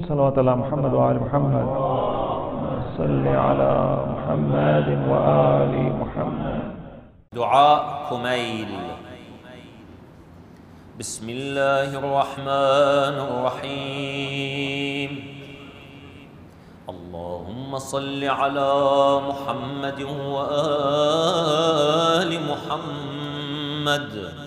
صلوات الله محمد وآل محمد. صل على محمد وآل محمد. دعاء كميل. بسم الله الرحمن الرحيم. اللهم صل على محمد وآل محمد